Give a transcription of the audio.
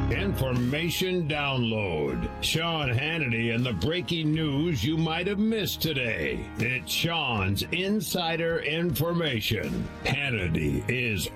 Information download. Sean Hannity and the breaking news you might have missed today. It's Sean's Insider Information. Hannity is